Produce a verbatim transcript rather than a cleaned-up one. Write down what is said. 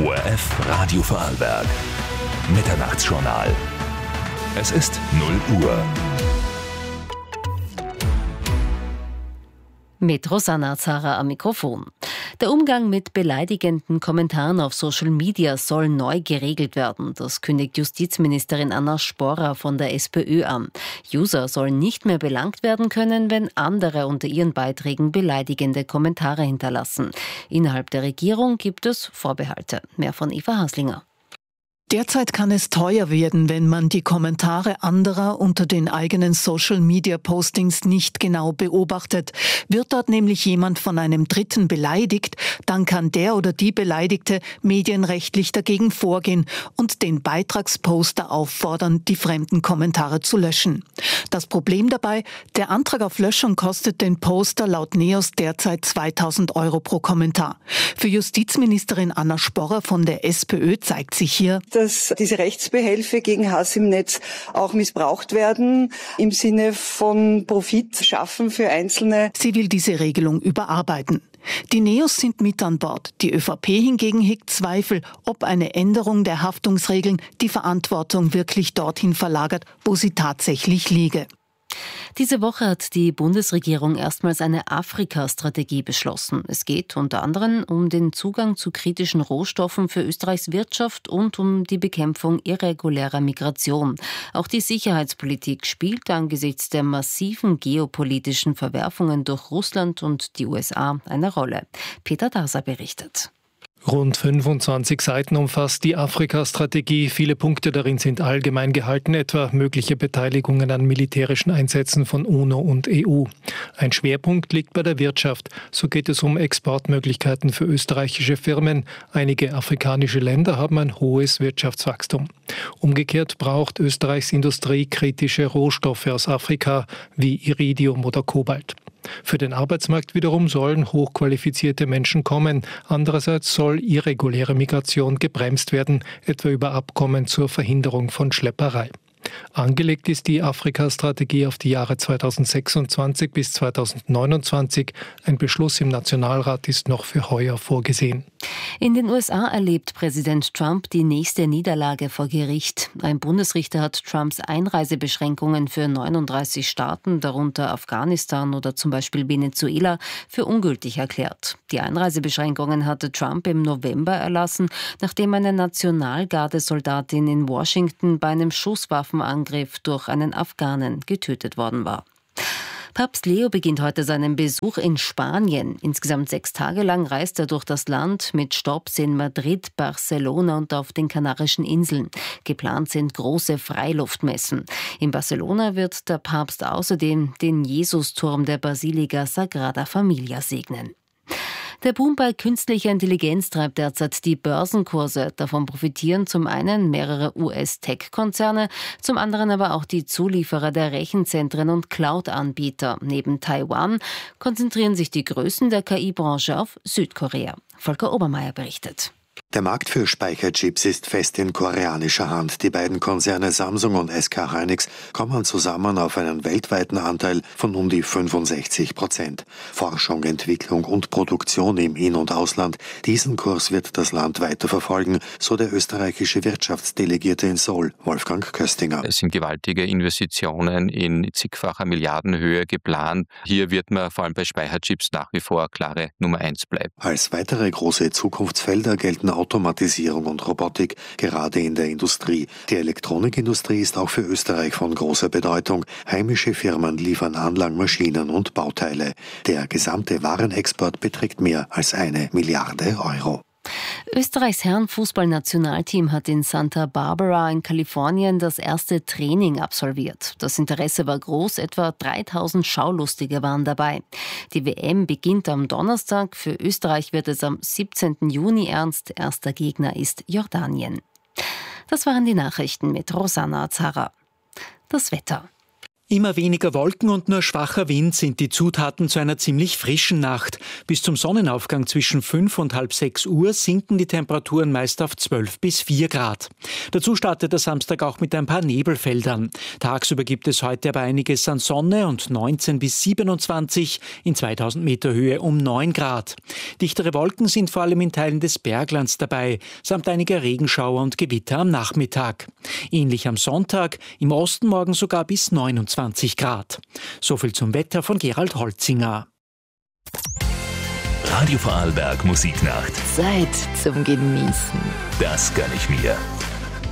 O R F Radio Vorarlberg. Mitternachtsjournal. Es ist null Uhr. Mit Rosanna Zara am Mikrofon. Der Umgang mit beleidigenden Kommentaren auf Social Media soll neu geregelt werden. Das kündigt Justizministerin Anna Sporra von der SPÖ an. User sollen nicht mehr belangt werden können, wenn andere unter ihren Beiträgen beleidigende Kommentare hinterlassen. Innerhalb der Regierung gibt es Vorbehalte. Mehr von Eva Haslinger. Derzeit kann es teuer werden, wenn man die Kommentare anderer unter den eigenen Social-Media-Postings nicht genau beobachtet. Wird dort nämlich jemand von einem Dritten beleidigt, dann kann der oder die Beleidigte medienrechtlich dagegen vorgehen und den Beitragsposter auffordern, die fremden Kommentare zu löschen. Das Problem dabei, der Antrag auf Löschung kostet den Poster laut NEOS derzeit zweitausend Euro pro Kommentar. Für Justizministerin Anna Sporra von der SPÖ zeigt sich hier, dass diese Rechtsbehelfe gegen Hass im Netz auch missbraucht werden, im Sinne von Profit schaffen für Einzelne. Sie will diese Regelung überarbeiten. Die NEOS sind mit an Bord. Die ÖVP hingegen hegt Zweifel, ob eine Änderung der Haftungsregeln die Verantwortung wirklich dorthin verlagert, wo sie tatsächlich liege. Diese Woche hat die Bundesregierung erstmals eine Afrika-Strategie beschlossen. Es geht unter anderem um den Zugang zu kritischen Rohstoffen für Österreichs Wirtschaft und um die Bekämpfung irregulärer Migration. Auch die Sicherheitspolitik spielt angesichts der massiven geopolitischen Verwerfungen durch Russland und die U S A eine Rolle. Peter Daser berichtet. Rund fünfundzwanzig Seiten umfasst die Afrika-Strategie. Viele Punkte darin sind allgemein gehalten, etwa mögliche Beteiligungen an militärischen Einsätzen von UNO und E U. Ein Schwerpunkt liegt bei der Wirtschaft. So geht es um Exportmöglichkeiten für österreichische Firmen. Einige afrikanische Länder haben ein hohes Wirtschaftswachstum. Umgekehrt braucht Österreichs Industrie kritische Rohstoffe aus Afrika wie Iridium oder Kobalt. Für den Arbeitsmarkt wiederum sollen hochqualifizierte Menschen kommen. Andererseits soll irreguläre Migration gebremst werden, etwa über Abkommen zur Verhinderung von Schlepperei. Angelegt ist die Afrika-Strategie auf die Jahre zweitausendsechsundzwanzig bis zweitausendneunundzwanzig. Ein Beschluss im Nationalrat ist noch für heuer vorgesehen. In den U S A erlebt Präsident Trump die nächste Niederlage vor Gericht. Ein Bundesrichter hat Trumps Einreisebeschränkungen für neununddreißig Staaten, darunter Afghanistan oder zum Beispiel Venezuela, für ungültig erklärt. Die Einreisebeschränkungen hatte Trump im November erlassen, nachdem eine Nationalgardesoldatin in Washington bei einem Schusswaffenangriff durch einen Afghanen getötet worden war. Papst Leo beginnt heute seinen Besuch in Spanien. Insgesamt sechs Tage lang reist er durch das Land mit Stopps in Madrid, Barcelona und auf den Kanarischen Inseln. Geplant sind große Freiluftmessen. In Barcelona wird der Papst außerdem den Jesusturm der Basilika Sagrada Familia segnen. Der Boom bei künstlicher Intelligenz treibt derzeit die Börsenkurse. Davon profitieren zum einen mehrere U S-Tech-Konzerne, zum anderen aber auch die Zulieferer der Rechenzentren und Cloud-Anbieter. Neben Taiwan konzentrieren sich die Größen der K I-Branche auf Südkorea. Volker Obermeier berichtet. Der Markt für Speicherchips ist fest in koreanischer Hand. Die beiden Konzerne Samsung und S K Hynix kommen zusammen auf einen weltweiten Anteil von um die fünfundsechzig Prozent. Forschung, Entwicklung und Produktion im In- und Ausland, diesen Kurs wird das Land weiter verfolgen, so der österreichische Wirtschaftsdelegierte in Seoul, Wolfgang Köstinger. Es sind gewaltige Investitionen in zigfacher Milliardenhöhe geplant. Hier wird man vor allem bei Speicherchips nach wie vor klare Nummer eins bleiben. Als weitere große Zukunftsfelder gelten Automatisierung und Robotik, gerade in der Industrie. Die Elektronikindustrie ist auch für Österreich von großer Bedeutung. Heimische Firmen liefern Anlagen, Maschinen und Bauteile. Der gesamte Warenexport beträgt mehr als eine Milliarde Euro. Österreichs Herrenfußballnationalteam hat in Santa Barbara in Kalifornien das erste Training absolviert. Das Interesse war groß, etwa dreitausend Schaulustige waren dabei. Die W M beginnt am Donnerstag, für Österreich wird es am siebzehnten Juni ernst. Erster Gegner ist Jordanien. Das waren die Nachrichten mit Rosanna Zara. Das Wetter. Immer weniger Wolken und nur schwacher Wind sind die Zutaten zu einer ziemlich frischen Nacht. Bis zum Sonnenaufgang zwischen fünf und halb sechs Uhr sinken die Temperaturen meist auf zwölf bis vier Grad. Dazu startet der Samstag auch mit ein paar Nebelfeldern. Tagsüber gibt es heute aber einiges an Sonne und neunzehn bis siebenundzwanzig, in zweitausend Meter Höhe um neun Grad. Dichtere Wolken sind vor allem in Teilen des Berglands dabei, samt einiger Regenschauer und Gewitter am Nachmittag. Ähnlich am Sonntag, im Osten morgen sogar bis neunundzwanzig Grad. So viel zum Wetter von Gerald Holzinger. Radio Vorarlberg Musiknacht. Zeit zum Genießen. Das gönn ich mir.